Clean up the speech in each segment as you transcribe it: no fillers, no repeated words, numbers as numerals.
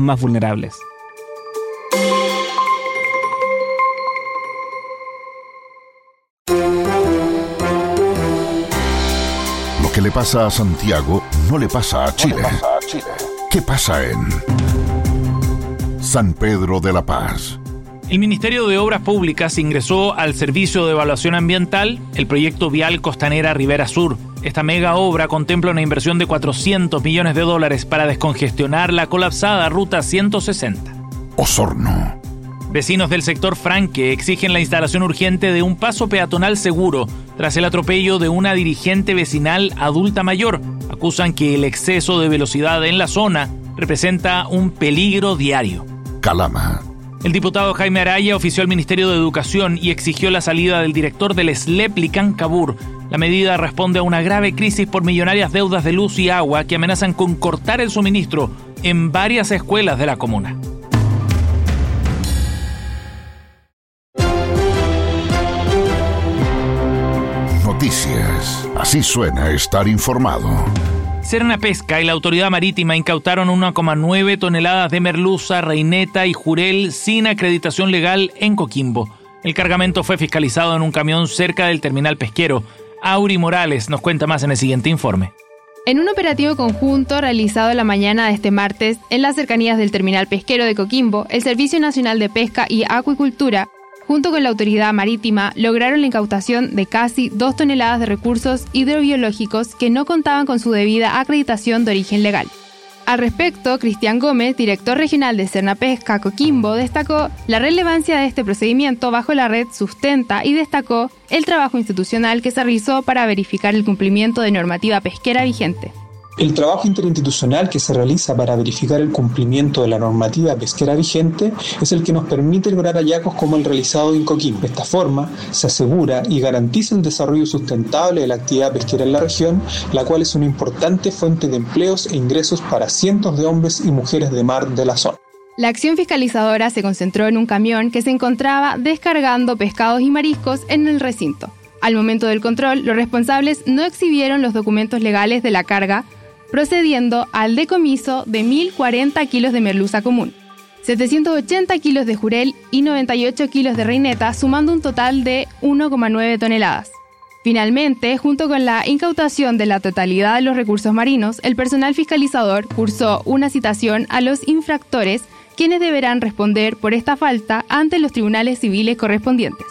más vulnerables. Lo que le pasa a Santiago no le pasa a Chile. ¿Qué pasa en San Pedro de la Paz? El Ministerio de Obras Públicas ingresó al Servicio de Evaluación Ambiental el proyecto vial Costanera Rivera Sur. Esta mega obra contempla una inversión de $400 millones para descongestionar la colapsada Ruta 160. Osorno. Vecinos del sector Franque exigen la instalación urgente de un paso peatonal seguro tras el atropello de una dirigente vecinal adulta mayor. Acusan que el exceso de velocidad en la zona representa un peligro diario. Calama. El diputado Jaime Araya ofició al Ministerio de Educación y exigió la salida del director del SLEP Licancabur. La medida responde a una grave crisis por millonarias deudas de luz y agua que amenazan con cortar el suministro en varias escuelas de la comuna. Noticias. Así suena estar informado. Sernapesca y la Autoridad Marítima incautaron 1,9 toneladas de merluza, reineta y jurel sin acreditación legal en Coquimbo. El cargamento fue fiscalizado en un camión cerca del terminal pesquero. Auri Morales nos cuenta más en el siguiente informe. En un operativo conjunto realizado la mañana de este martes en las cercanías del terminal pesquero de Coquimbo, el Servicio Nacional de Pesca y Acuicultura, junto con la Autoridad Marítima, lograron la incautación de casi 2 toneladas de recursos hidrobiológicos que no contaban con su debida acreditación de origen legal. Al respecto, Cristian Gómez, director regional de Sernapesca Coquimbo, destacó la relevancia de este procedimiento bajo la red Sustenta y destacó el trabajo institucional que se realizó para verificar el cumplimiento de normativa pesquera vigente. El trabajo interinstitucional que se realiza para verificar el cumplimiento de la normativa pesquera vigente es el que nos permite lograr hallazgos como el realizado en Coquimbo. De esta forma, se asegura y garantiza el desarrollo sustentable de la actividad pesquera en la región, la cual es una importante fuente de empleos e ingresos para cientos de hombres y mujeres de mar de la zona. La acción fiscalizadora se concentró en un camión que se encontraba descargando pescados y mariscos en el recinto. Al momento del control, los responsables no exhibieron los documentos legales de la carga, procediendo al decomiso de 1.040 kilos de merluza común, 780 kilos de jurel y 98 kilos de reineta, sumando un total de 1,9 toneladas. Finalmente, junto con la incautación de la totalidad de los recursos marinos, el personal fiscalizador cursó una citación a los infractores, quienes deberán responder por esta falta ante los tribunales civiles correspondientes.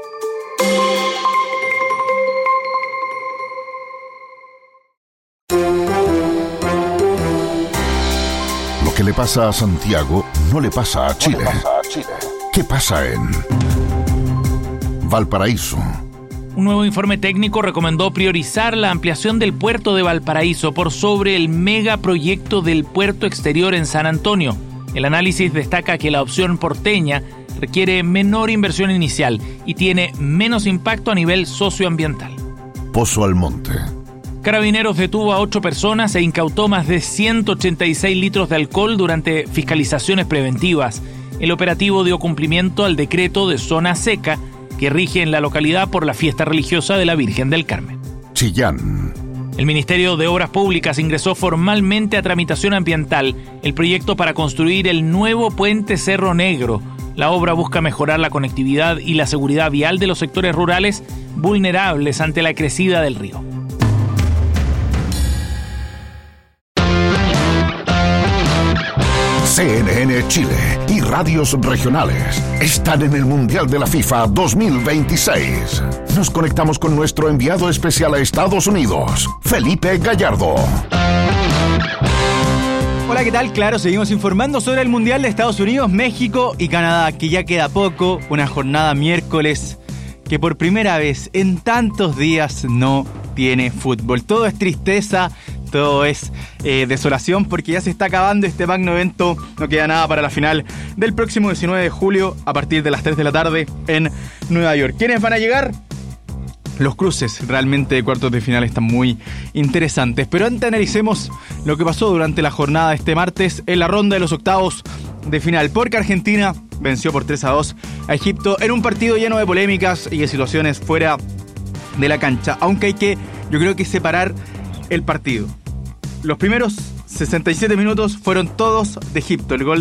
Lo que le pasa a Santiago no le pasa a Chile. ¿Qué pasa en Valparaíso? Un nuevo informe técnico recomendó priorizar la ampliación del puerto de Valparaíso por sobre el megaproyecto del puerto exterior en San Antonio. El análisis destaca que la opción porteña requiere menor inversión inicial y tiene menos impacto a nivel socioambiental. Pozo Almonte. Carabineros detuvo a 8 personas e incautó más de 186 litros de alcohol durante fiscalizaciones preventivas. El operativo dio cumplimiento al decreto de zona seca que rige en la localidad por la fiesta religiosa de la Virgen del Carmen. Chillán. El Ministerio de Obras Públicas ingresó formalmente a tramitación ambiental el proyecto para construir el nuevo puente Cerro Negro. La obra busca mejorar la conectividad y la seguridad vial de los sectores rurales vulnerables ante la crecida del río. CNN Chile y radios regionales están en el Mundial de la FIFA 2026. Nos conectamos con nuestro enviado especial a Estados Unidos, Felipe Gallardo. Hola, ¿qué tal? Claro, seguimos informando sobre el Mundial de Estados Unidos, México y Canadá, que ya queda poco, una jornada miércoles que por primera vez en tantos días no tiene fútbol. Todo es tristeza, todo es desolación porque ya se está acabando este magno evento. No queda nada para la final del próximo 19 de julio a partir de las 3 de la tarde en Nueva York. ¿Quiénes van a llegar? Los cruces realmente de cuartos de final están muy interesantes. Pero antes analicemos lo que pasó durante la jornada de este martes en la ronda de los octavos de final. Porque Argentina venció por 3-2 a Egipto en un partido lleno de polémicas y de situaciones fuera de la cancha. Aunque yo creo que separar el partido. Los primeros 67 minutos fueron todos de Egipto. El gol